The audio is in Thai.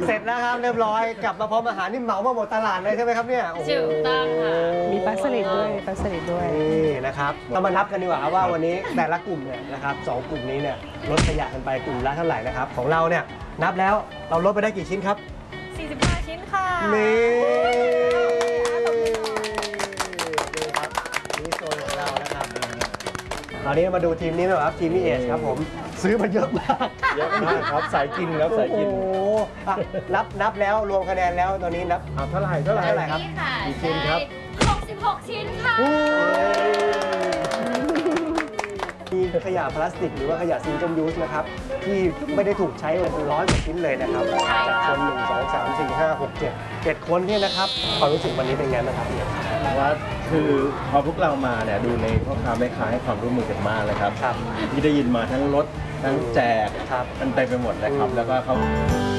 เสร็จแล้วครับเรียบร้อยกลับมาพร้อมอาหารนี่เหมามาหมดตลาดเลยใช่ไหมครับเนี่ยถูกต้องค่ะมีปลาสลิดด้วยปลาสลิดด้วยนี่นะครับเรามานับกันดีกว่าครับว่าวันนี้แต่ละกลุ่มเนี่ยนะครับสองกลุ่มนี้เนี่ยลดขยะกันไปกลุ่มละเท่าไหร่นะครับของเราเนี่ยนับแล้วเราลดไปได้กี่ชิ้นครับ 45 ชิ้นค่ะนี่ครับนี่โซนของเรานะครับคราวนี้มาดูทีมนี้หน่อยครับทีมนี้เอชครับผมซื้อมาเยอะมากเยอะมากครับสายกินครับสายกินโอ้โหนับแล้วรวมคะแนนแล้วตอนนี้นับเท่าไหร่ครับกี่ชิ้นครับ66 ชิ้นค่ะมีขยะพลาสติกหรือว่าขยะซิงเกิลยูสนะครับที่ไม่ได้ถูกใช้เป็น100 กว่าชิ้นเลยนะครับจากคน1 2 3 4 5 6 7คนเนี่ยนะครับความรู้สึกวันนี้เป็นไงบ้างครับเนี่ยว่าคือพอพวกเรามาเนี่ยดูในพ่อค้าแม่ค้าให้ความร่วมมือกันมากเลยครับที่ได้ยินมาทั้งรถทั้งแจกมันเต็มไปหมดเลยครับแล้วก็เขา